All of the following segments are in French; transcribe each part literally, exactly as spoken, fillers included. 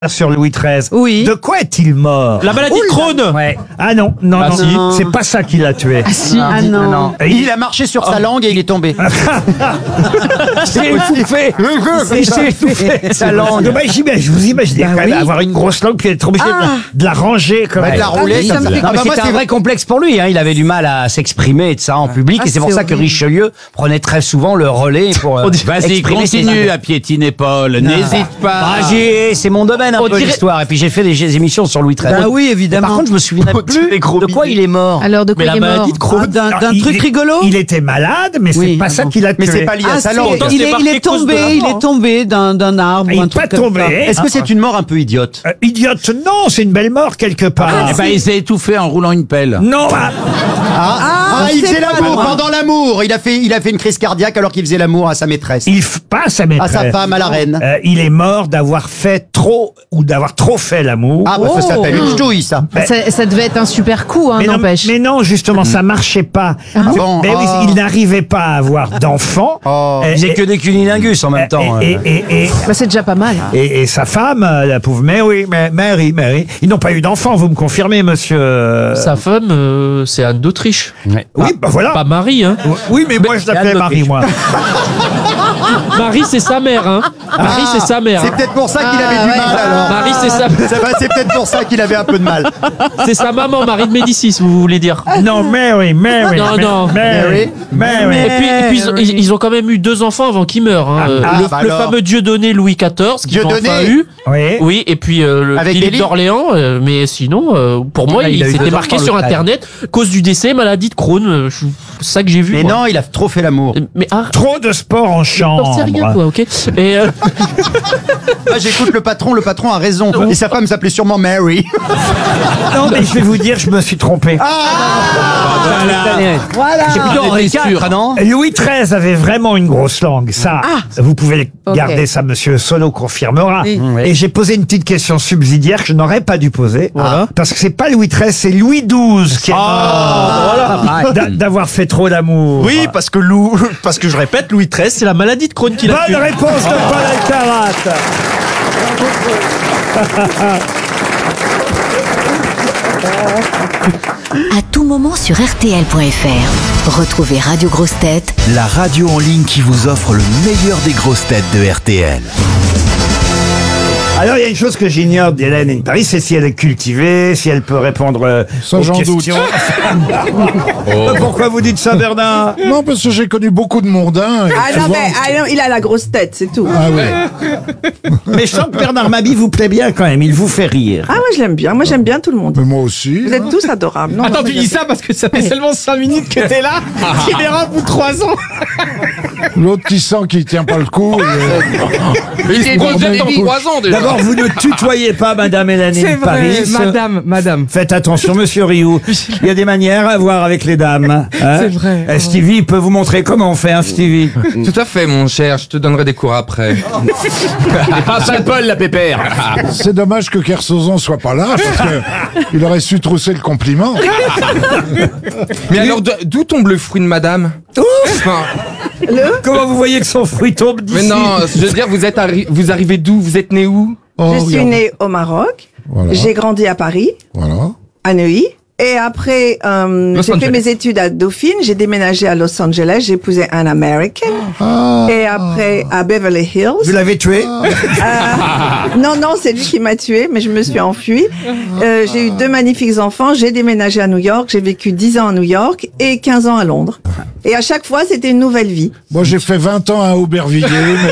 sur Louis treize. Oui. De quoi est-il mort? La maladie de Crohn. Ouais. Ah non, non, Ah non, si. non. C'est pas ça qui l'a tué. Ah si, ah non. non. Il a marché sur sa langue et il est tombé. C'est étouffé. Il s'est étouffé sa langue. Bah, j'imagine, je vous imaginez Bah quand même oui. avoir une grosse langue puis être obligé de, la, de la ranger comme Ouais, de la rouler, oui, ça ça me me fait- fait- Ah Non, mais bah moi, c'était un c'est- vrai complexe pour lui. Hein. Il avait du mal à s'exprimer et de ça en public. Ah, et c'est pour c'est ça que horrible. Richelieu prenait très souvent le relais pour euh, Vas-y, exprimer ses continue idées. à piétiner Paul. N'hésite pas. Ah, j'ai- c'est mon domaine un On peu dirait- l'histoire. Et puis j'ai fait des émissions sur Louis treize. Bah oui, Mais évidemment. par contre, je me souviens plus de quoi il est mort. Alors de quoi Mais la il est mort maladie de Crohn. Ah, D'un Alors, d'un il truc est- rigolo. Il était malade, mais c'est Oui, pas ça ah bon. qui l'a tué. Mais c'est pas lié à Ah, sa si, langue. Pourtant, il c'est est, il marqué est cause de tombé, la il mort. est tombé d'un d'un arbre Il ou un est truc pas comme tombé. ça. Est-ce que c'est une mort un peu idiote? Euh, idiote, non, c'est une belle mort quelque part. Eh ben, il s'est étouffé en roulant une pelle. Non, ah, Ah, ah, il c'est faisait pas l'amour loin. pendant l'amour. Il a fait, il a fait une crise cardiaque alors qu'il faisait l'amour à sa maîtresse, il f- pas à sa maîtresse. à sa femme, à la reine. Euh, il est mort d'avoir fait trop ou d'avoir trop fait l'amour. Ah bah ça Oh. s'appelle une ch'touille ça. Ça, ça devait être un super coup, hein, mais, non, n'empêche. mais non, justement, ça marchait pas. Ah bon? Mais oui, Oh. il n'arrivait pas à avoir d'enfants. Oh. Et- Il faisait que des cunilingus en même temps. et, euh. et, et, et, Bah, c'est déjà pas mal. et- et sa femme, euh, la pauvre Mary, Ma- Mary, Mary, ils n'ont pas eu d'enfants, vous me confirmez, monsieur euh, Sa femme, euh, c'est Anne d'Autriche. Ouais. Oui, bah voilà. Pas Marie, hein. Oui, mais moi je l'appelais Anne Marie, moi. Marie, c'est sa mère, hein. Marie, c'est sa mère. C'est hein. peut-être pour ça qu'il Ah, avait du ouais. mal alors. Marie, c'est sa, C'est bah, c'est peut-être pour ça qu'il avait un peu de mal. c'est sa maman, Marie de Médicis, vous voulez dire. Non, Mary, Mary. Non, Ma- non. Mary, Mary. Et puis, et puis ils, ont- ils- ils ont quand même eu deux enfants avant qu'il meure. Hein. Euh, ah, le, bah le alors. fameux Dieudonné Louis quatorze, qu'ils ont Dieudonné. enfin eu. Oui. Oui, et puis euh, le Avec Philippe Élie. d'Orléans. euh, mais sinon, euh, pour moi, Ouais, il il, a eu s'était deux marqué enfants, sur le frère. Internet, cause du décès, maladie de Crohn. euh, je- C'est ça que j'ai vu. Mais moi. non, il a trop fait l'amour. Mais ah, Trop de sport en chambre. t'en sais rien, toi, ok. Et euh, Moi j'écoute le patron, le patron a raison. Et sa femme s'appelait sûrement Mary. Non, mais je vais vous dire, je me suis trompé. Voilà. C'est plutôt Henri quatre, non? Louis treize avait vraiment une grosse langue. Ça, vous pouvez Ok. garder ça, monsieur Solo confirmera. Oui. Et j'ai posé une petite question subsidiaire que je n'aurais pas dû poser. Voilà. Parce que c'est pas Louis treize, c'est Louis douze qui est mort d'a- d'avoir fait trop d'amour. Oui, parce que Lou, parce que je répète, Louis treize, c'est la maladie de Crohn qui l'a tué. Bonne réponse de Paul Alcarat. À tout moment sur R T L point F R. Retrouvez Radio Grosses Têtes La radio en ligne qui vous offre le meilleur des grosses têtes de R T L. Alors, il y a une chose que j'ignore d'Hélène Paris, c'est si elle est cultivée, si elle peut répondre euh, aux j'en doute. questions. Pourquoi vous dites ça, Bernard? Non, parce que j'ai connu beaucoup de mondains. et Ah non, souvent- mais ah non, il a la grosse tête, c'est tout. Ah oui. Mais je sens que Bernard Mabie vous plaît bien quand même, il vous fait rire. Ah, moi je l'aime bien, moi j'aime bien tout le monde. Mais moi aussi. Vous êtes tous adorables. Non, Attends, non, tu mais dis ça parce que ça fait seulement cinq minutes que t'es là. Tu verras au bout de trois ans. L'autre qui sent qu'il tient pas le coup. et- Il est prend gonzette même dans coup. trois ans déjà. D'abord, vous ne tutoyez pas Madame Hélène Paris. madame, madame. Faites attention, Monsieur Rioux. Il y a des manières à voir avec les dames. hein. C'est vrai. Euh, Stevie peut vous montrer comment on fait, hein, Stevie. Tout à fait, mon cher, je te donnerai des cours après. Pas sale Paul, la pépère. C'est dommage que Kersozon soit pas là, parce que il aurait su trousser le compliment. Mais alors, d- d'où tombe le fruit de madame Enfin, Comment vous voyez que son fruit tombe d'ici? mais non, je veux dire, vous êtes arri- vous arrivez d'où? Vous êtes né où? Oh, Je suis regarde. née au Maroc, Voilà. j'ai grandi à Paris, Voilà. à Neuilly. Et après, euh, Los j'ai fait Angeles. mes études à Dauphine, j'ai déménagé à Los Angeles, j'ai épousé un Américain. Ah, Et après, à Beverly Hills. Vous l'avez tué? Euh, non, non, c'est lui qui m'a tué, mais je me suis enfuie. Euh, j'ai eu deux magnifiques enfants. J'ai déménagé à New York. J'ai vécu dix ans à New York et quinze ans à Londres. Et à chaque fois, c'était une nouvelle vie. moi j'ai fait vingt ans à Aubervilliers,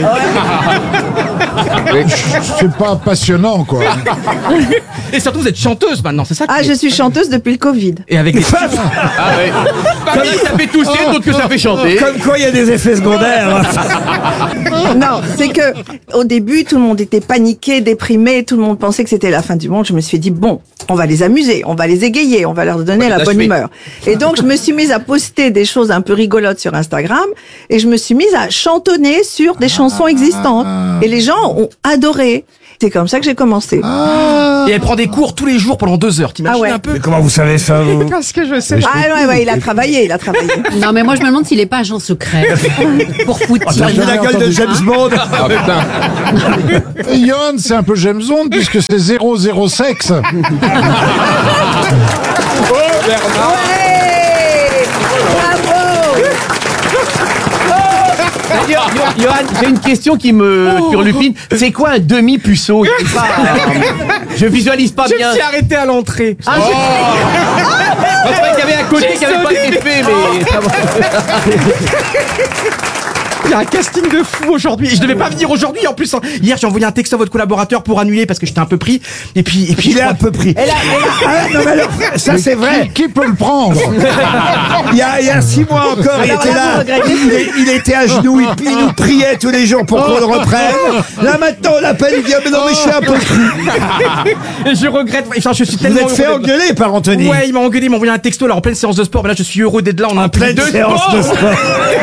mais c'est pas passionnant, quoi. Et surtout, vous êtes chanteuse maintenant, c'est ça? Ah, je suis chanteuse depuis le Covid. Et avec des. Ah ouais. Pas dit que ça fait tousser, d'autres que ça fait chanter. Comme quoi, il y a des effets secondaires. Non, c'est que au début, tout le monde était paniqué, déprimé, tout le monde pensait que c'était la fin du monde. Je me suis dit bon, on va les amuser, on va les égayer, on va leur donner On va la les bonne achever. humeur. Et donc, je me suis mise à poster des choses un peu rigolotes sur Instagram et je me suis mise à chantonner sur des chansons existantes. Et les gens ont adoré. C'est comme ça que j'ai commencé. Et elle prend des cours tous les jours pendant deux heures. T'imagines Ah ouais. un peu? Mais comment vous savez ça, vous? Parce que je sais. Ah ouais, ouais, il a travaillé, il a travaillé. Non, mais moi, je me demande s'il est pas agent secret. Pour Poutine. T'as vu la gueule de James Bond? Ah putain. Et Johan, c'est un peu James Bond puisque c'est zéro zéro sexe. Ouais. Bravo. D'ailleurs, Yo- Johan, j'ai une question qui me turlupine. C'est quoi un demi-puceau? Je sais pas, euh, Je visualise pas Je bien. me suis arrêté à l'entrée. Ah, j'ai- Moi, je croyais qu'il y avait un côté qui avait pas été fait, mais ça va. Il y a un casting de fou aujourd'hui. Et je devais pas venir aujourd'hui. En plus, hein. Hier, j'ai envoyé un texte à votre collaborateur pour annuler parce que j'étais un peu pris. Et puis, et puis. Il est un peu pris. Ah, non, mais alors, ça c'est vrai. Qui, qui peut le prendre? Il y, a, il y a six mois encore, il Alors était là, là, vous regrettez il, est- il était à genoux, il, il nous priait tous les jours pour qu'on le reprenne. Là maintenant, on l'appelle, il dit ah, mais non mais je suis un peu pris. Et je regrette. Enfin, je suis Vous tellement êtes fait heureux d'être- engueuler par Anthony. Ouais, il m'a engueulé, il m'a envoyé un texto là en pleine séance de sport. Mais là, je suis heureux d'être là. On a un En pleine de séance de sport.